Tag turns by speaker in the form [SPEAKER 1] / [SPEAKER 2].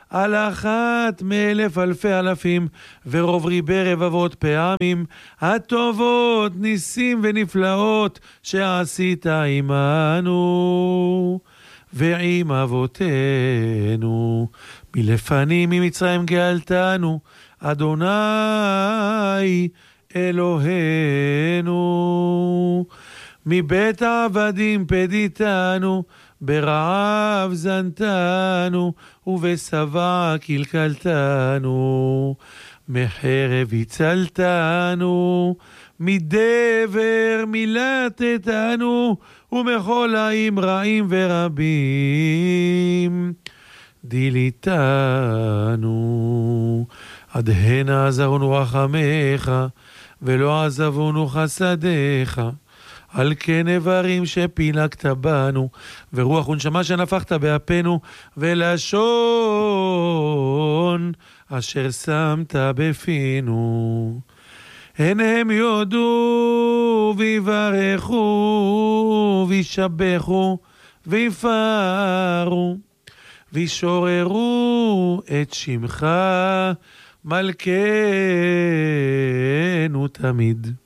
[SPEAKER 1] על אחת מאלף אלפי אלפים, ורוב ריבי רבבות פעמים, הטובות ניסים ונפלאות שעשית עמנו ועם אבותינו. מלפנים ממצרים גאלתנו, אדוני אלוהינו. מבית העבדים פדיתנו, ברעב זנתנו, ובשבע קלקלתנו. מחרב הצלתנו, מדבר מילתתנו, ומחולאים רעים ורבים דיליתנו. עד הנה עזרונו רחמך, ולא עזבונו חסדיך. על כן איברים שפילגת בנו, ורוח ונשמה שנפחת באפינו, ולשון אשר שמת בפינו. הן הם יודו ויברכו וישבחו ויפארו וישוררו את שמך מלכנו תמיד.